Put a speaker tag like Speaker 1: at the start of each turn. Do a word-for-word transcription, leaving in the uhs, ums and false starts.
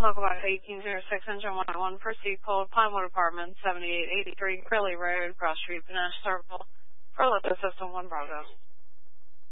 Speaker 1: Local box eighteen oh six, engine one oh one, proceed, code Pinewood Apartments, seventy-eight eighty-three, Crilly Road, Cross Street, Panache Circle, for Olympic System one Bravo.